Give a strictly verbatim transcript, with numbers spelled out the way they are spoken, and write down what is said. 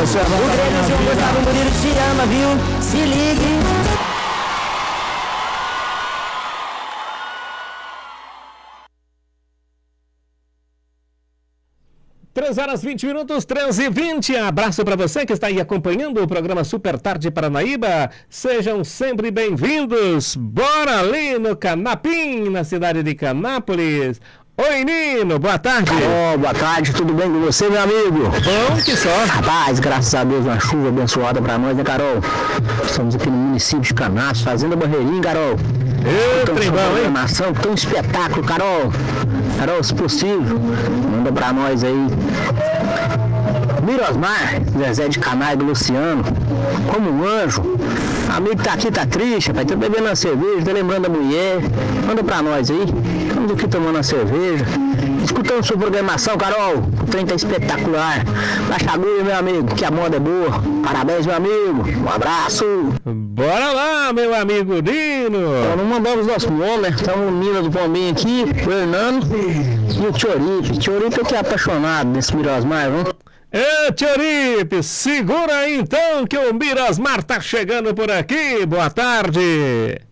Isso, é O Grêmio de Gustavo Murilo te ama, viu? Se ligue. três horas vinte minutos, treze e vinte. Abraço para você que está aí acompanhando o programa Super Tarde Paranaíba. Sejam sempre bem-vindos. Bora ali no Canapim, na cidade de Canápolis. Oi, Nino, boa tarde. Oh, boa tarde, tudo bem com você, meu amigo? Bom que só. Rapaz, graças a Deus, uma chuva abençoada pra nós, né, Carol? Estamos aqui no município de Canápolis, fazendo a Barreirinha, Carol. Ê, trem bom, hein? Programação, tão espetáculo, Carol. Carol, se possível, manda pra nós aí. Mirosmar, Zezé de Canário, Luciano, como um anjo. Amigo tá aqui, tá triste, rapaz, tá bebendo uma cerveja, tá lembrando da mulher. Manda pra nós aí. Estamos aqui tomando uma cerveja, escutando sua programação, Carol. O trem tá espetacular. Baixa a agulha, meu amigo, que a moda é boa. Parabéns, meu amigo. Um abraço. Bora lá, meu amigo Nino. Então, não mandamos nosso nome, né? Estamos no Nino do Pombinho aqui, o Hernando e o Tioripe. Tioripe é que é apaixonado nesse Mirosmar, viu? Ê, Tioripe, segura aí então que o Mirosmar tá chegando por aqui. Boa tarde.